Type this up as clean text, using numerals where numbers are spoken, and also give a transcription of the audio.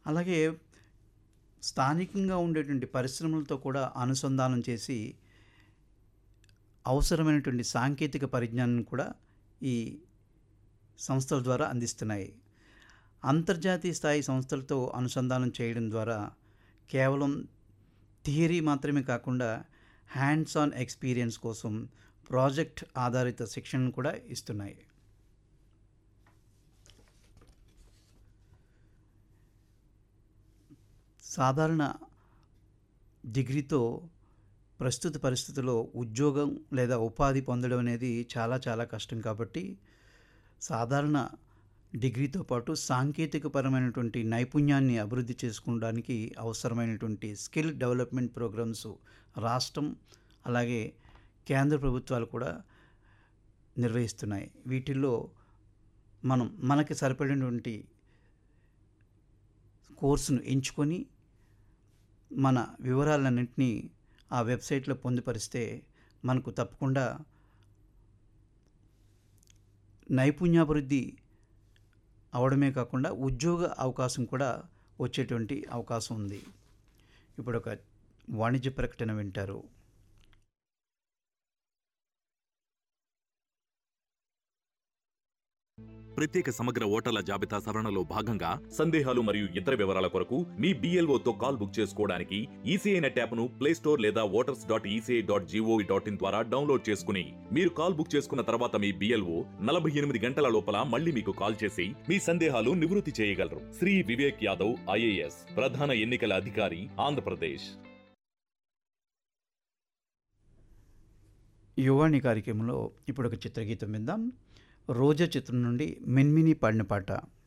అలాగే స్థానికంగా ఉండేటువంటి పరిశ్రమలతో కూడా అనుసంధానం చేసి అవసరమైనటువంటి సాంకేతిక పరిజ్ఞానం కూడా ఈ సంస్థల ద్వారా అందిస్తున్నాయి. అంతర్జాతీయ స్థాయి సంస్థలతో అనుసంధానం చేయడం ద్వారా కేవలం థియరీ మాత్రమే కాకుండా హ్యాండ్స్ ఆన్ ఎక్స్పీరియన్స్ కోసం ప్రాజెక్ట్ ఆధారిత శిక్షణను కూడా ఇస్తున్నాయి. సాధారణ డిగ్రీతో ప్రస్తుత పరిస్థితుల్లో ఉద్యోగం లేదా ఉపాధి పొందడం అనేది చాలా చాలా కష్టం. కాబట్టి సాధారణ డిగ్రీతో పాటు సాంకేతికపరమైనటువంటి నైపుణ్యాన్ని అభివృద్ధి చేసుకోవడానికి అవసరమైనటువంటి స్కిల్ డెవలప్మెంట్ ప్రోగ్రామ్స్ రాష్ట్రం అలాగే కేంద్ర ప్రభుత్వాలు కూడా నిర్వహిస్తున్నాయి. వీటిల్లో మనకి సరిపడినటువంటి కోర్సును ఎంచుకొని మన వివరాలన్నింటినీ ఆ వెబ్సైట్లో పొందుపరిస్తే మనకు తప్పకుండా నైపుణ్యాభివృద్ధి అవడమే కాకుండా ఉద్యోగ అవకాశం కూడా వచ్చేటువంటి అవకాశం ఉంది. ఇప్పుడు ఒక వాణిజ్య ప్రకటన వింటారు. ప్రత్యేక సమగ్ర ఓటర్ల జాబితా సవరణలో భాగంగా సందేహాలు మరియు ఇతర వివరాల కొరకు మీ BLOతో కాల్ బుక్ చేసుకోవడానికి ఈసీఐ నెట్ యాప్ను ప్లేస్టోర్ లేదా voters.eci.gov.in ద్వారా డౌన్లోడ్ చేసుకుని మీరు కాల్ బుక్ చేసుకున్న తర్వాత మీ BLO 48 గంటల లోపల మళ్ళీ మీకు కాల్ చేసి మీ సందేహాలు నివృత్తి చేయగలరు. శ్రీ వివేక్ యాదవ్ IAS, ప్రధాన ఎన్నికల అధికారి, ఆంధ్రప్రదేశ్. యువాణి కార్యక్రమంలో ఇప్పుడు ఒక చిత్రగీతం విందాం. రోజా చిత్రం నుండి మిన్మిని పాడిన పాట.